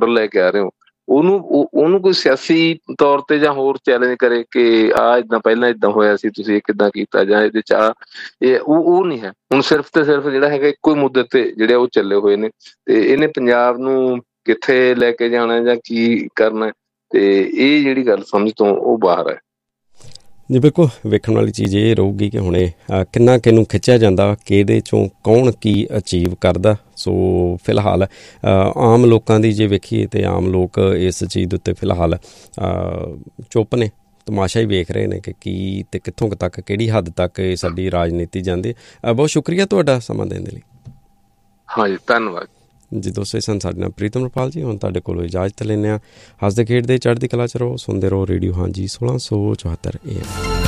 Model ਲੈ ਕੇ ਆ ਰਹੇ ਹੋ, ਉਹਨੂੰ ਕੋਈ ਸਿਆਸੀ ਤੌਰ ਤੇ ਜਾਂ ਹੋਰ ਚੈਲੰਜ ਕਰੇ ਕਿ ਆਹ ਇੱਦਾਂ ਪਹਿਲਾਂ ਇੱਦਾਂ ਹੋਇਆ ਸੀ, ਤੁਸੀਂ ਇਹ ਕਿੱਦਾਂ ਕੀਤਾ, ਜਾਂ ਇਹਦੇ 'ਚ ਉਹ ਨਹੀਂ ਹੈ। ਹੁਣ ਸਿਰਫ ਤੇ ਸਿਰਫ ਜਿਹੜਾ ਹੈਗਾ ਇੱਕੋ ਹੀ ਮੁੱਦੇ ਤੇ ਜਿਹੜੇ ਉਹ ਚੱਲੇ ਹੋਏ ਨੇ, ਤੇ ਇਹਨੇ ਪੰਜਾਬ ਨੂੰ ਕਿੱਥੇ ਲੈ ਕੇ ਜਾਣਾ ਜਾਂ ਕੀ ਕਰਨਾ, ਤੇ ਇਹ ਜਿਹੜੀ ਗੱਲ ਸਮਝ ਤੋਂ ਉਹ ਬਾਹਰ ਹੈ। ਜੀ ਬਿਲਕੁਲ, ਵੇਖਣ ਵਾਲੀ ਚੀਜ਼ ਇਹ ਰਹੂਗੀ ਕਿ ਹੁਣੇ ਕਿੰਨਾ ਕਿਹਨੂੰ ਖਿੱਚਿਆ ਜਾਂਦਾ, ਕਿ ਇਹਦੇ 'ਚੋਂ ਕੌਣ ਕੀ ਅਚੀਵ ਕਰਦਾ। ਸੋ ਫਿਲਹਾਲ ਆਮ ਲੋਕਾਂ ਦੀ ਜੇ ਵੇਖੀਏ ਤਾਂ ਆਮ ਲੋਕ ਇਸ ਚੀਜ਼ ਦੇ ਉੱਤੇ ਫਿਲਹਾਲ ਚੁੱਪ ਨੇ, ਤਮਾਸ਼ਾ ਹੀ ਵੇਖ ਰਹੇ ਨੇ ਕਿ ਕੀ ਅਤੇ ਕਿੱਥੋਂ ਤੱਕ, ਕਿਹੜੀ ਹੱਦ ਤੱਕ ਇਹ ਸਾਡੀ ਰਾਜਨੀਤੀ ਜਾਂਦੀ। ਬਹੁਤ ਸ਼ੁਕਰੀਆ ਤੁਹਾਡਾ ਸਮਾਂ ਦੇਣ ਦੇ ਲਈ। ਹਾਂਜੀ, ਧੰਨਵਾਦ ਜੀ। ਦੋਸਤੋ, ਸਨ ਸਾਡੇ ਨਾਲ ਪ੍ਰੀਤਮ ਰੁਪਾਲ ਜੀ। ਹੁਣ ਤੁਹਾਡੇ ਕੋਲੋਂ ਇਜਾਜ਼ਤ ਲੈਂਦੇ ਹਾਂ। ਹੱਸਦੇ ਖੇਡਦੇ ਚੜ੍ਹਦੀ ਕਲਾ 'ਚ ਰਹੋ, ਸੁਣਦੇ ਰਹੋ ਰੇਡੀਓ ਹਾਂਜੀ 1674 AM।